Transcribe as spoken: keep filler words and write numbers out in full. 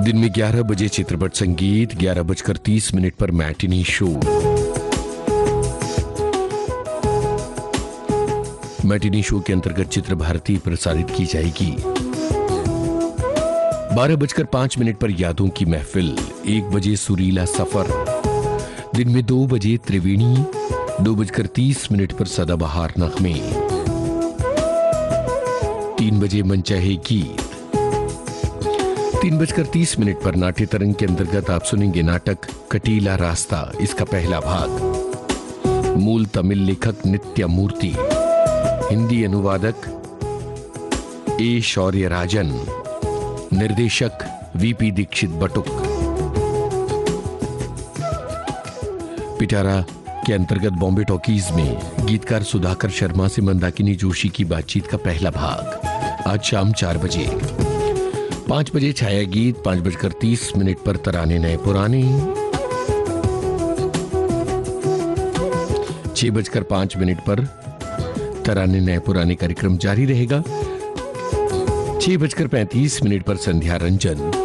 दिन में ग्यारह बजे चित्रपट संगीत, ग्यारह बजकर तीस मिनट पर मैटिनी शो। मैटिनी शो के अंतर्गत चित्र भारती प्रसारित की जाएगी। बारह बजकर पांच मिनट पर यादों की महफिल, एक बजे सुरीला सफर। दिन में दो बजे त्रिवेणी, दो बजकर तीस मिनट पर सदाबहार नगमे। तीन बजे मनचाहे गीत। तीन बजकर तीस मिनट पर नाट्य तरंग के अंतर्गत आप सुनेंगे नाटक कटीला रास्ता, इसका पहला भाग। मूल तमिल लेखक नित्य मूर्ति, हिंदी अनुवादक ए शौर्य राजन, निर्देशक वीपी दीक्षित बटुक। पिटारा के अंतर्गत बॉम्बे टॉकीज में गीतकार सुधाकर शर्मा से मंदाकिनी जोशी की बातचीत का पहला भाग आज शाम चार बजे। पांच बजे छाया गीत, पांच बजकर तीस मिनट पर तराने नए पुराने। छह बजकर पांच मिनट पर तराने नए पुराने कार्यक्रम जारी रहेगा। छह बजकर पैंतीस मिनट पर संध्या रंजन,